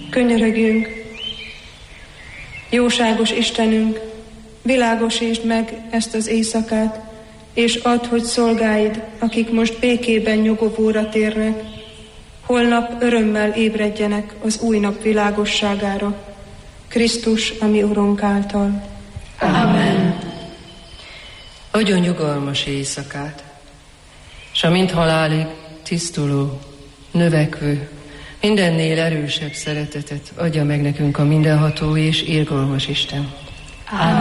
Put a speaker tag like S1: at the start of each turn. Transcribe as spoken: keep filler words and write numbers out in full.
S1: Könyörögjünk. Jóságos Istenünk, világosítsd meg ezt az éjszakát, és add, hogy szolgáid, akik most békében nyugovóra térnek, holnap örömmel ébredjenek az új nap világosságára, Krisztus, a mi Urunk által.
S2: Amen. Adjon nyugalmas éjszakát, s a mind halálig tisztuló, növekvő, mindennél erősebb szeretetet adja meg nekünk a mindenható és irgalmas Isten.
S3: Amen.